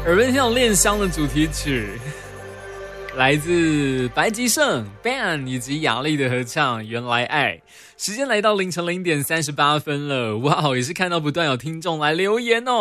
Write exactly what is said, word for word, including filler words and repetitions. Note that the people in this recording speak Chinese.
耳边听到恋香的主题曲，来自白吉胜 Ban 以及雅丽的合唱《原来爱》。时间来到凌晨零点三十八分了，哇，也是看到不断有听众来留言哦。